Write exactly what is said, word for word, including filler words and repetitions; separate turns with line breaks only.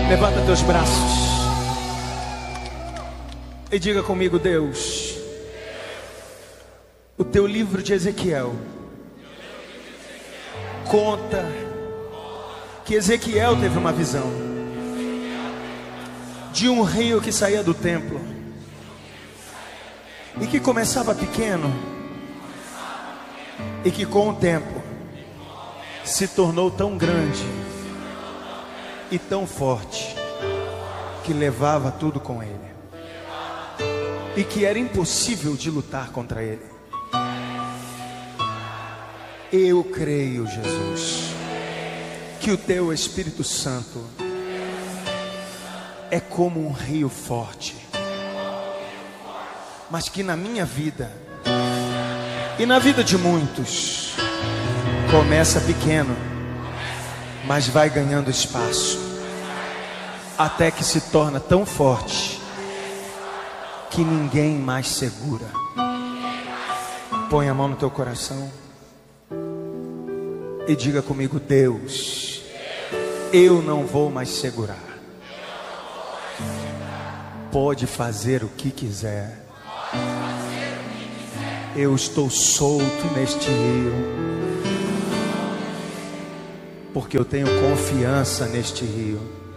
Levanta teus braços e diga comigo: Deus, o teu livro de Ezequiel conta que Ezequiel teve uma visão de um rio que saía do templo e que começava pequeno e que com o tempo se tornou tão grande e tão forte que levava tudo com ele e que era impossível de lutar contra ele. Eu creio, Jesus, que o teu Espírito Santo é como um rio forte, mas que na minha vida e na vida de muitos começa pequeno, mas vai ganhando espaço, até que se torna tão forte que ninguém mais segura. Põe a mão no teu coração e diga comigo: Deus, eu não vou mais segurar. Pode fazer o que quiser. Eu estou solto neste rio, porque eu tenho confiança neste rio.